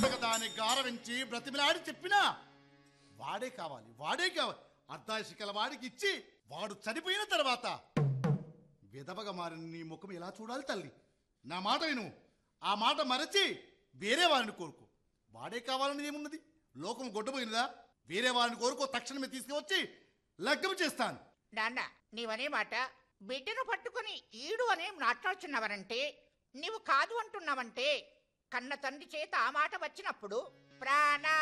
దాన్ని గారవించి బ్రతిమిలాడి చెప్పినా వాడే కావాలి అర్ధాశికల వాడికి ఇచ్చి వాడు చనిపోయిన తర్వాత విధవగా మారిన నీ ముఖం ఎలా చూడాలి తల్లి? నా మాట విను. ఆ మాట మరచి వేరే వారిని కోరుకో. వాడే కావాలని ఏమున్నది? లోకం గొడ్డపోయినదా? వేరే వారిని కోరుకో, తక్షణమే తీసుకువచ్చి లగ్నం చేస్తాను. నాన్న, నీవనే మాట బిడ్డను పట్టుకుని ఈడు అని మాట్లాడుచున్నావనంటే, నీవు కాదు అంటున్నావంటే, కన్న తండ్రి చేత ఆ మాట వచ్చినప్పుడు ప్రాణ